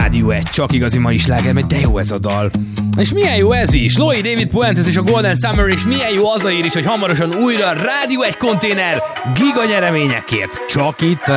Rádió 1, csak igazi mai sláger, mert de jó ez a dal. És milyen jó ez is! Louis David Puentes és a Golden Summer, és milyen jó az a ír is, hogy hamarosan újra Rádió 1 konténer giga nyereményekért. Csak itt a